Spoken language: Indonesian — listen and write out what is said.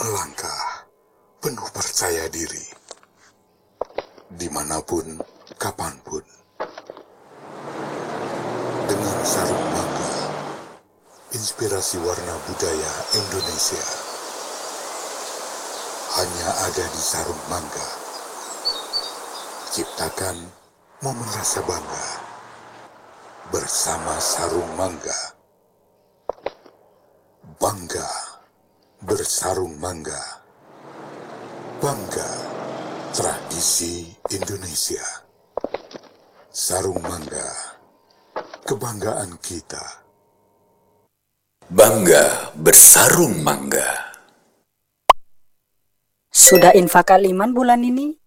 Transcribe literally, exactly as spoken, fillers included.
melangkah penuh percaya diri, dimanapun, kapanpun, dengan sarung mangga, inspirasi warna budaya Indonesia. Hanya ada di sarung mangga. Ciptakan momen rasa bangga bersama sarung mangga. Bangga bersarung mangga. Bangga tradisi Indonesia. Sarung mangga, kebanggaan kita. Bangga bersarung mangga. Sudah infak kaliman bulan ini?